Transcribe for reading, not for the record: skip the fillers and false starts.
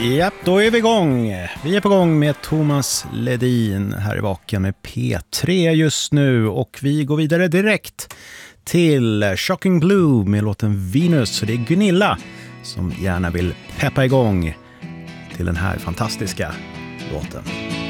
Japp, då är vi igång. Vi är på gång med Thomas Ledin här i Vaken med P3 just nu. Och vi går vidare direkt till Shocking Blue med låten Venus. Så det är Gunilla som gärna vill peppa igång till den här fantastiska låten.